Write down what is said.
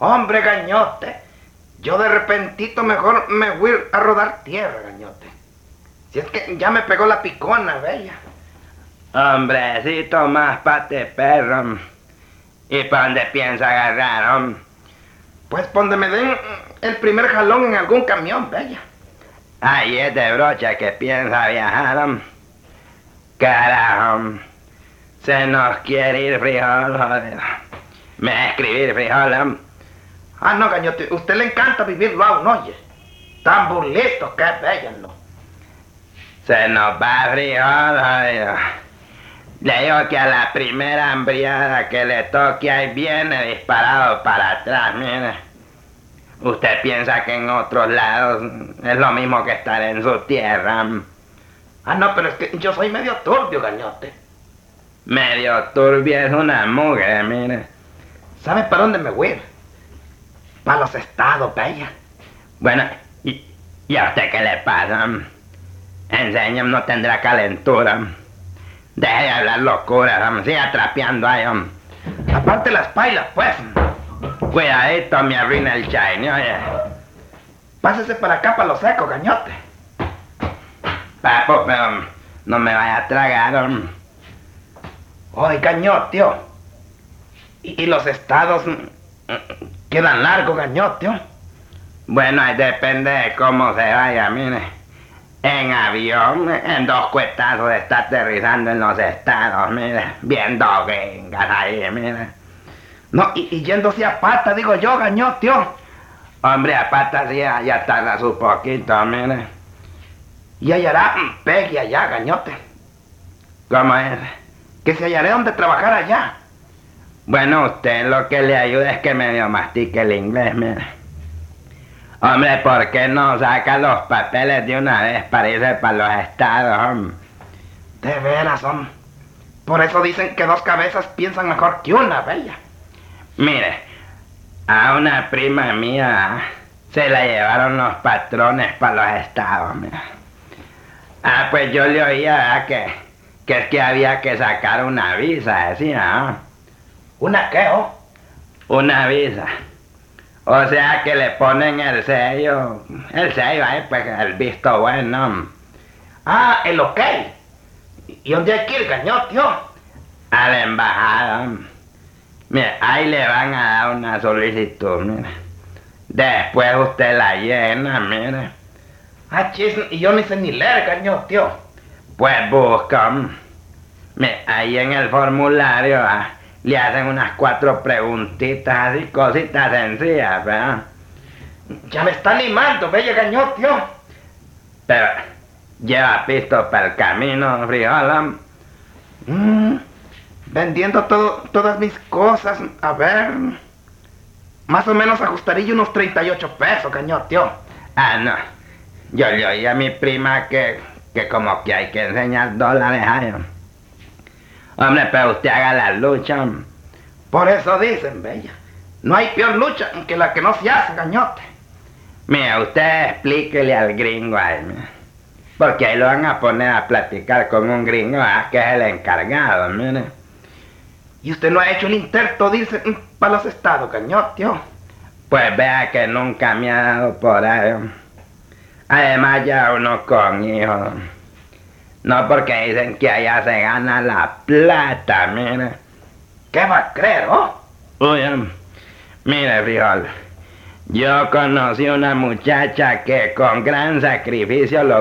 Hombre, gañote, yo de repentito mejor me voy a rodar tierra, gañote. Si es que ya me pegó la picona, bella. Hombrecito, más pate perro. ¿Y para dónde piensa agarrar, hombre? Pues donde me den el primer jalón en algún camión, bella. Ahí es de brocha que piensa viajar, hombre. Carajo, hombre. Se nos quiere ir frijol, joder. Me va a escribir frijol, hombre. Ah, no, gañote, a usted le encanta vivir aún, oye. Tan burlito que es bella, ¿no? Se nos va frijol, joder. Le digo que a la primera hambriada que le toque ahí viene disparado para atrás, mire. Usted piensa que en otros lados es lo mismo que estar en su tierra. Ah, no, pero es que yo soy medio turbio, gañote. Medio turbia es una mugre, mire. ¿Sabe para dónde me voy a ir? Para los estados, bella. Bueno, ¿y a usted qué le pasa? Enséñame, no tendrá calentura. Deje de hablar locura, siga trapeando ahí, hombre. Aparte las pailas, pues. Cuidadito, me arruina el chai, oye. Pásese para acá, para lo seco, gañote. Papo, pero no me vaya a tragar, hombre. Oye, gañote, tío. ¿Y los estados quedan largos, gañote, tío? Bueno, ahí depende de cómo se vaya, mire. En avión, en 2 cuetazos está aterrizando en los estados, mire. Viendo gringas ahí, mire. No, y yéndose a pata, digo yo, gañote, tío. Hombre, a pata sí, ya tarda su poquito, mire. Y hallará pegue allá, gañote. ¿Cómo es? Que se hallaré donde trabajar allá. Bueno, usted lo que le ayuda es que medio mastique el inglés, mire. Hombre, ¿por qué no saca los papeles de una vez para irse para los estados, hombre? De veras, hombre. Por eso dicen que 2 cabezas piensan mejor que una, bella. Mire, a una prima mía se la llevaron los patrones para los estados, mira. Ah, pues yo le oía que es que había que sacar una visa, decía, ¿no? ¿Una qué, oh? Una visa. O sea que le ponen el sello ahí, pues el visto bueno. Ah, el ok. ¿Y dónde hay que ir, gañote, tío? A la embajada. Mire, ahí le van a dar una solicitud, mire. Después usted la llena, mire. Ah, chis, y yo ni sé ni leer, gañote, tío. Pues busca. Mire, ahí en el formulario le hacen unas 4 preguntitas así, cositas sencillas, ¿verdad? Ya me está animando, bella, gañote, tío. Pero lleva pisto para el camino, frijol. Vendiendo todas mis cosas, a ver. Más o menos ajustaría unos 38 pesos, gañote, tío. Ah, no. Yo le oí a mi prima que como que hay que enseñar dólares a ellos. Hombre, pero usted haga la lucha. Por eso dicen, bella. No hay peor lucha que la que no se hace, gañote. Mira, usted explíquele al gringo ahí, mira. Porque ahí lo van a poner a platicar con un gringo, que es el encargado, mire. ¿Y usted no ha hecho el intento, dice, para los estados, gañote, tío? Pues vea que nunca me ha dado por ahí. Además ya uno con hijos. No, porque dicen que allá se gana la plata, mire. ¿Qué va a creer, oh? Oye, mire, frijol. Yo conocí una muchacha que con gran sacrificio